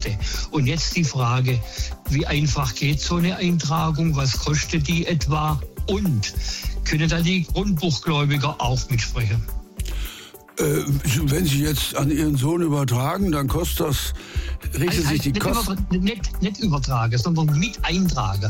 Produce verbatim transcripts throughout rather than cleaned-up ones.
Monate. Und jetzt die Frage, wie einfach geht so eine Eintragung? Was kostet die etwa? Und können da die Grundbuchgläubiger auch mitsprechen? Äh, wenn Sie jetzt an Ihren Sohn übertragen, dann kostet das, richtet Also sich die nicht, Kosten... über, nicht, nicht übertragen, sondern mit eintragen.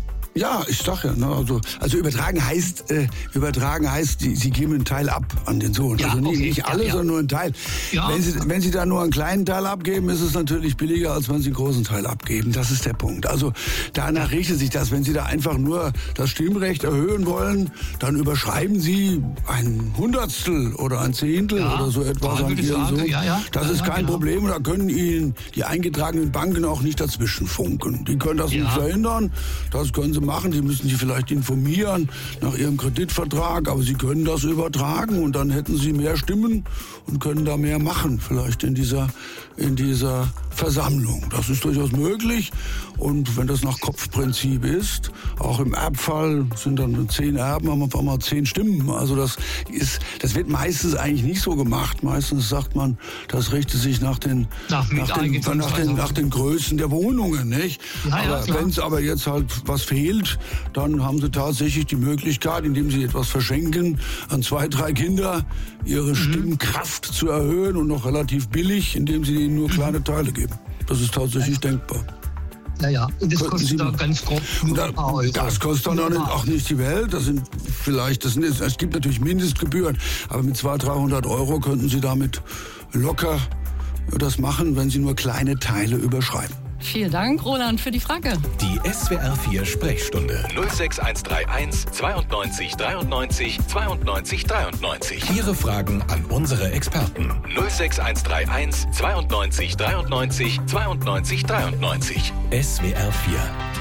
Ja, ich sag ja, ne, also, also übertragen heißt, äh, übertragen heißt, die, Sie geben einen Teil ab an den Sohn. Ja, also nicht, okay, nicht alle, ja, ja. sondern nur einen Teil. Ja. Wenn Sie, wenn Sie da nur einen kleinen Teil abgeben, ist es natürlich billiger, als wenn Sie einen großen Teil abgeben. Das ist der Punkt. Also danach richtet sich das. Wenn Sie da einfach nur das Stimmrecht erhöhen wollen, dann überschreiben Sie ein Hundertstel oder ein Zehntel Ja, oder so etwas ja, an würde ich Ihren sagen, Sohn. ja, ja. Das Ja, ist ja, kein genau. Problem. Da können Ihnen die eingetragenen Banken auch nicht dazwischen funken. Die können das Ja. nicht verhindern. Das können Sie machen. Sie müssen sich vielleicht informieren nach Ihrem Kreditvertrag, aber Sie können das übertragen und dann hätten Sie mehr Stimmen und können da mehr machen, vielleicht in dieser, in dieser Versammlung. Das ist durchaus möglich und wenn das nach Kopfprinzip ist, auch im Erbfall sind dann zehn Erben, haben auf einmal zehn Stimmen. Also das ist, das wird meistens eigentlich nicht so gemacht. Meistens sagt man, das richtet sich nach den, Nach nach den, nach den, nach den Größen der Wohnungen, nicht? Ja, ja, aber klar. wenn es aber jetzt halt was fehlt, dann haben Sie tatsächlich die Möglichkeit, indem Sie etwas verschenken, an zwei, drei Kinder ihre Stimmkraft zu erhöhen und noch relativ billig, indem Sie ihnen nur kleine Teile geben. Das ist tatsächlich denkbar. Naja, und das Könnten kostet Sie da mal- ganz grob nur Da, ein paar Euro. das kostet dann auch nicht, auch nicht die Welt. Das sind vielleicht, das sind, es gibt natürlich Mindestgebühren, aber mit zweihundert, dreihundert Euro könnten Sie damit locker das machen, wenn Sie nur kleine Teile überschreiben. Vielen Dank, Roland, für die Frage. Die S W R vier Sprechstunde null sechs eins drei eins zweiundneunzig dreiundneunzig zweiundneunzig dreiundneunzig. Ihre Fragen an unsere Experten null sechs eins drei eins zweiundneunzig dreiundneunzig zweiundneunzig dreiundneunzig. S W R vier